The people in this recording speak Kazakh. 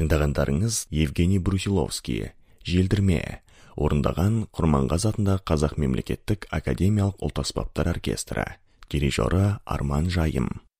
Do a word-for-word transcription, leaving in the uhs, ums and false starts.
Тыңдағандарыңыз Евгений Брусиловский, Желдірме, орындаған Құрманғазы атындағы Қазақ мемлекеттік академиялық ұлт аспаптар оркестрі, дирижері Арман Жайым.